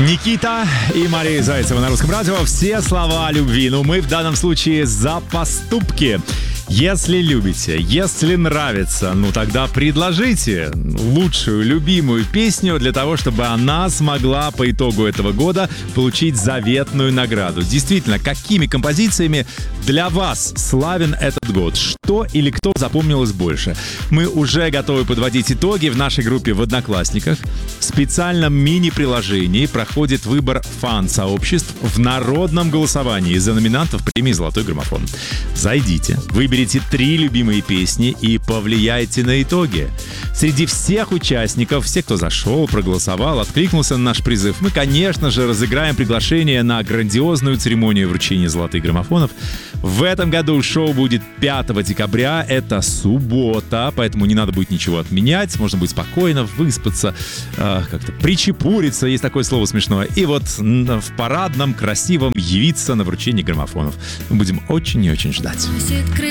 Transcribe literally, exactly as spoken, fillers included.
Никита и Мария Зайцева на Русском радио. Все слова любви. Но мы в данном случае за поступки. Если любите, если нравится, ну тогда предложите лучшую, любимую песню для того, чтобы она смогла по итогу этого года получить заветную награду. Действительно, какими композициями для вас славен этот год? Что или кто запомнилось больше? Мы уже готовы подводить итоги в нашей группе в Одноклассниках. В специальном мини-приложении проходит выбор фан-сообществ в народном голосовании за номинантов премии «Золотой граммофон». Зайдите, выберите три любимые песни и повлияйте на итоги. Среди всех участников, все, кто зашел, проголосовал, откликнулся на наш призыв, мы, конечно же, разыграем приглашение на грандиозную церемонию вручения «Золотых граммофонов». В этом году шоу будет пятого декабря, это суббота, поэтому не надо будет ничего отменять, можно будет спокойно выспаться, э, как-то причепуриться, есть такое слово смешное, и вот в парадном, красивом явиться на вручение граммофонов. Мы будем очень и очень ждать.